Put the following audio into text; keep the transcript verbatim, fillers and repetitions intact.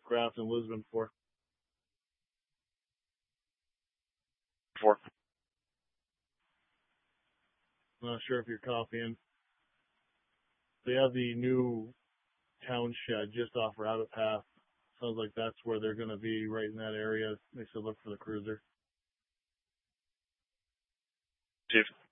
Craft in Lisbon before. Before. I'm not sure if you're copying. They have the new town shed just off Rabbit Path. Sounds like that's where they're going to be, right in that area. They said look for the cruiser. Chief.